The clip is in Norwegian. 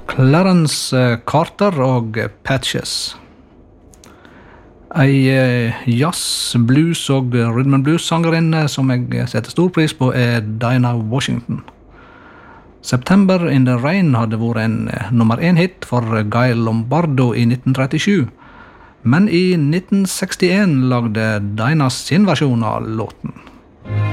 Clarence Carter og Patches. Ei jazz, blues og rhythm and blues sangerinne som jeg setter stor pris på Dinah Washington. September in the Rain hadde vært en nummer 1 hit for Guy Lombardo i 1937, men i 1961 lagde Dinah sin versjon av låten.